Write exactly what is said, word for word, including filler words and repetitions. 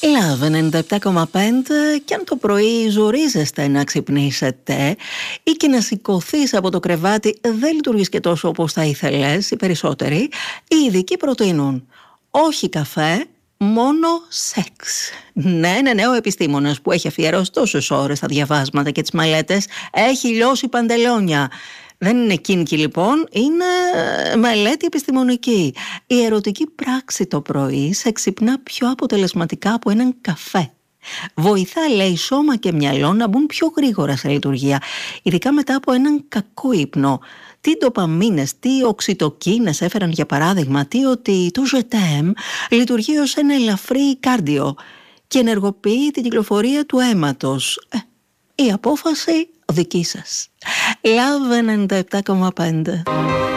Λαβ ενενήντα επτά κόμμα πέντε, και αν το πρωί ζορίζεστε να ξυπνήσετε ή και να σηκωθείς από το κρεβάτι δεν λειτουργείς και τόσο όπως θα ήθελες, οι περισσότεροι, οι ειδικοί προτείνουν όχι καφέ, μόνο σεξ. Ναι, ναι, ναι, ο επιστήμονας που έχει αφιερώσει τόσες ώρες στα διαβάσματα και τις μελέτες έχει λιώσει παντελόνια. Δεν είναι κίνκι λοιπόν, είναι μελέτη επιστημονική. Η ερωτική πράξη το πρωί σε ξυπνά πιο αποτελεσματικά από έναν καφέ. Βοηθά, λέει, σώμα και μυαλό να μπουν πιο γρήγορα σε λειτουργία, ειδικά μετά από έναν κακό ύπνο. Τι ντοπαμίνες, τι οξυτοκίνες έφεραν για παράδειγμα, τι ότι το ζετέμ λειτουργεί ως ένα ελαφρύ κάρντιο και ενεργοποιεί την κυκλοφορία του αίματος. Ε, η απόφαση δική σας. Λαβ ενενήντα επτά κόμμα πέντε.